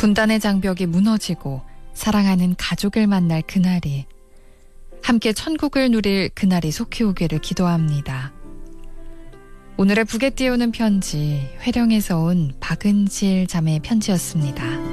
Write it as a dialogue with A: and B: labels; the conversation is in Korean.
A: 분단의 장벽이 무너지고 사랑하는 가족을 만날 그날이, 함께 천국을 누릴 그날이 속히 오기를 기도합니다. 오늘의 북에 띄우는 편지, 회령에서 온 박은실 자매의 편지였습니다.